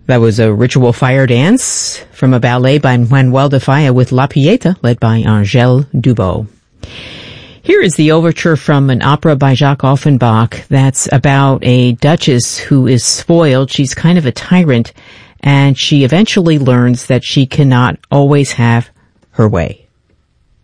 That was a ritual fire dance from a ballet by Manuel de Falla with La Pieta, led by Angèle Dubot. Here is the overture from an opera by Jacques Offenbach that's about a duchess who is spoiled. She's kind of a tyrant, and she eventually learns that she cannot always have her way.